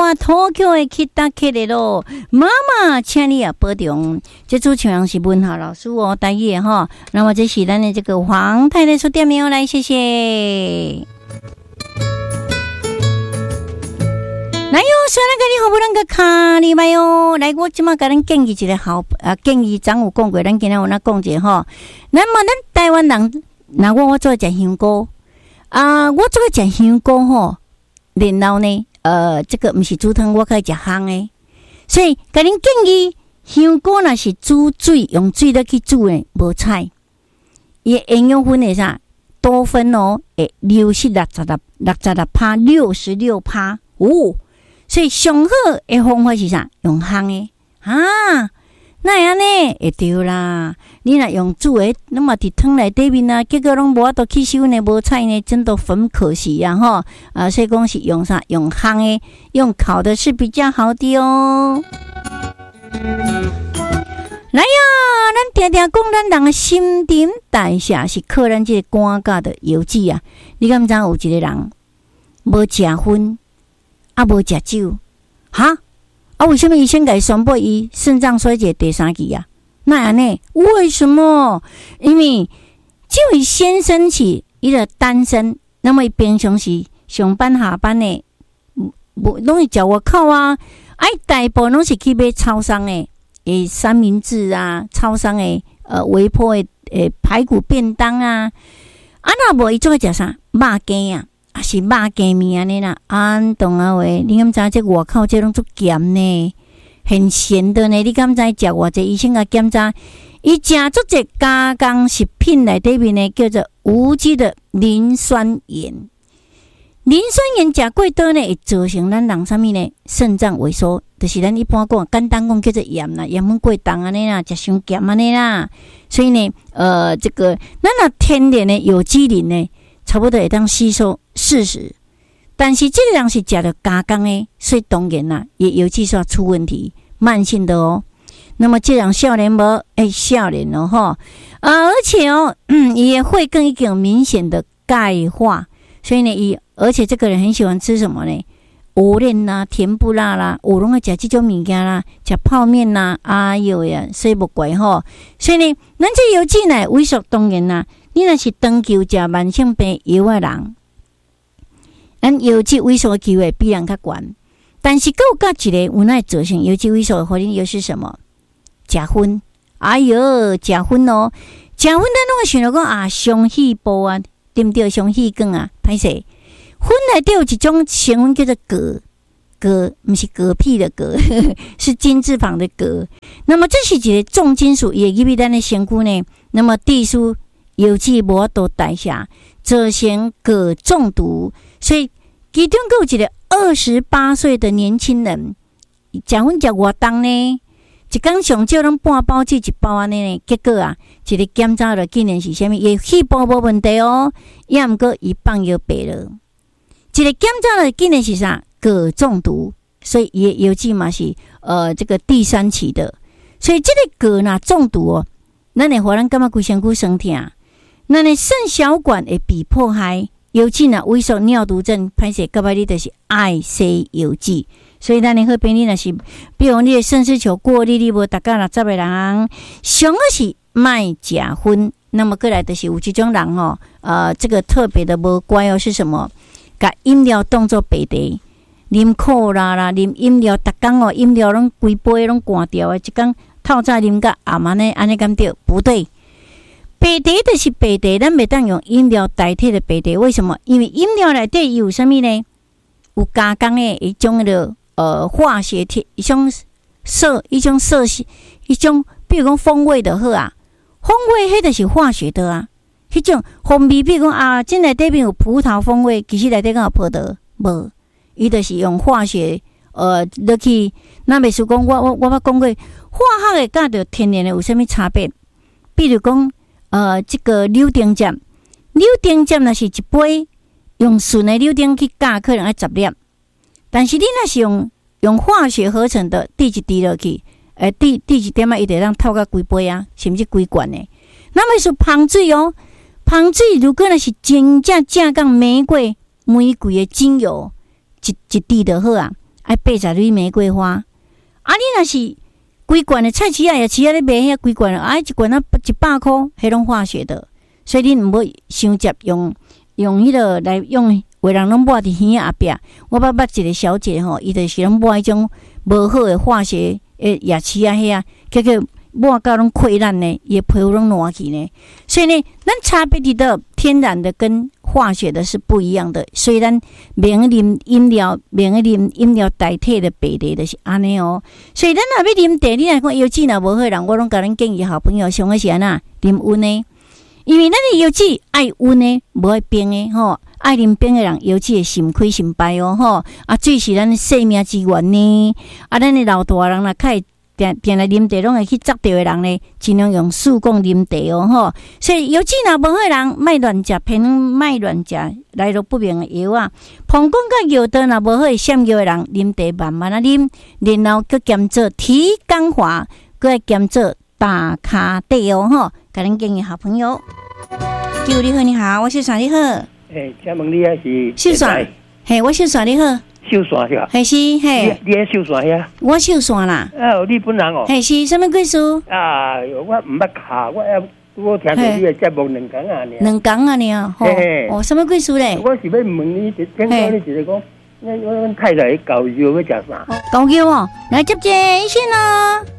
我東京的去打客的咯，妈妈，请你啊保重。这主持人是文豪老师哦，台语的哈。那么这是咱的这个黄太太说点名来，谢谢。来哟，虽然跟你好不能个卡你买哟，来我即马甲咱建议一个好建议，昨有讲过，咱今日有哪讲者吼？咱台湾人，那我做食香菇我做食香菇吼，然后呢，这个不是煮汤，我可以食烘的，所以甲恁建议，香菇若是煮水，用水来去煮的，无菜，伊营养分会啥？多酚哦，会流失66%哦。所以上好的方法是啥？用烘的那样呢？会对啦。你若用煮的，那么伫汤内底面结果拢无法度吸收呢，无菜呢，真的很可惜呀吼。所以讲是用啥？用烘的，用烤的是比较好的哦。来呀，咱常常讲咱人的新陈代谢是靠咱这个肝甲的油脂啊。你敢知有一个人无食薰？无食酒，为什么医生给宣布伊肾脏衰竭第三期啊？那样呢？为什么？因为这位先生是伊个单身，那么伊平常时上班下班呢，拢是食外口啊，大部拢是去买超商的三明治啊，超商的微波的排骨便当啊，那无伊做食啥？肉羹啊。是肉羹面安尼啦，懂啊喂！你敢知这外口这拢足咸呢，很咸的呢。你敢知食偌济？医生甲检查，伊食足济加工食品内底面呢，叫做无机的磷酸盐。磷酸盐食过多呢，会造成咱人啥物呢？肾脏萎缩，就是咱一般讲简单讲叫做盐啦，盐分过重安尼啦，食伤咸安尼啦。所以呢，这个咱若天然的有机磷呢，差不多会当吸收40%，但是这个人是食了加工的，所以当然啦，也有计算出问题，慢性的哦。那么这人少年无少年哦哈，而且也会更一种明显的钙化，所以呢，而且这个人很喜欢吃什么呢？藕链啦、甜不辣啦，我拢会食这种物件啦，食泡面啦，哎呦呀，所以不怪吼。所以呢，咱这油脂呢，萎缩当然啦，你若是长久食慢性病药的人。咱油脂萎缩的机会比人较悬，但是还有甲一个有哪会造成油脂萎缩的原因又是什么？食薰，哎哟，食薰哦，食薰咱拢会想到讲上气部啊，对不对？上气管啊，歹势，薰内底有一种成分叫做镉，不是嗝屁的嗝，是金字旁的镉。那么这是一个重金属，也入去咱的身躯呢。那么地输油脂无法度代谢，造成镉中毒。所以其中还有一个28岁的年轻人，食薰食偌重呢？一天上少拢半包至一包安尼呢？结果一个检查了，竟然是啥物？伊肺部无问题哦，也毋过伊放药白了。一个检查了，竟然是啥？镉中毒，所以伊油脂嘛是这个第3期的。所以这个镉若中毒哦，咱会互咱感觉规身躯酸痛，咱的肾小管会被迫害。油脂呢，萎缩尿毒症，歹势，到尾你就是爱吸油脂。所以咱的好朋友若是，比如你的肾丝球过滤，你无达到60个人，上好是卖食薰。那么过来就是有这种人哦，这个特别的无乖哦，是什么？把饮料当作白茶，啉可乐啦，啉饮料，逐工哦，饮料拢规杯拢关掉的，一工透早啉到暗安尼敢对？不对。白茶就是白茶，咱袂当用饮料代替的白茶。为什么？因为饮料内底有啥物呢？有加工的一种化学一种比如讲风味的好啊，风味迄就是化学的啊。迄种风味，比如讲这内底面有葡萄风味，其实内底敢有葡萄无？伊就是用化学落去。那袂输讲我捌讲过，化学的甲着天然的有啥物差别？比如讲。这个柳丁汁若是一杯用纯的柳丁去加，可能要10粒。但是你若是用化学合成的，滴一滴落去，滴一点伊就让透到规杯啊，甚至规罐的。那么是芳水哦，芳水如果若是真正正讲玫瑰的精油，一滴就好啊。 爱80蕊玫瑰花。啊，你若是规罐的菜市仔也市仔咧卖遐规罐，一罐100块，迄拢化学的，所以你毋好伤接用迄个来用，有人拢抹伫耳仔后壁。我捌一个小姐吼，伊就是拢抹迄种无好的化学也市仔遐，结果抹到拢溃烂呢，伊皮肤拢烂去呢。所以呢，咱差别伫倒，天然的跟化学的是不一样的。所以咱免啉饮料代替的白茶就是安尼哦。所以咱若要啉茶，你若讲油脂若无好人，我拢甲咱建议好朋友上个是安那啉温的，因为咱的油脂爱温的，无爱冰的吼。爱啉冰的人，油脂会心开心败哦吼。啊，水是咱的生命之源呢。啊，咱的老大人若较会定来啉茶，拢会去砸到的人呢，尽量用速供啉茶哦吼。所以油脂若无好人，莫乱食，偏莫乱食来路不明的药啊。膀胱甲药道若无好闪药的人，啉茶慢慢啊啉，然后佮兼做提肛滑，佮会兼做打卡底哦吼。甲咱建议好朋友，舅你好，你好，我是啥你好。 请问你还是秀伞？嘿，我秀伞你好。 秀伞是吧？ 嘿是嘿。 你秀伞呀？ 我秀伞啦。 你本人哦。 嘿是，什么故事？ 我唔捌卡，我听到你的节目2天啊， 2天啊你啊。哦，什么故事咧？ 我是要问你，听讲你就是讲，我太太搞肉要食啥？ 搞肉哦，来接一线啊。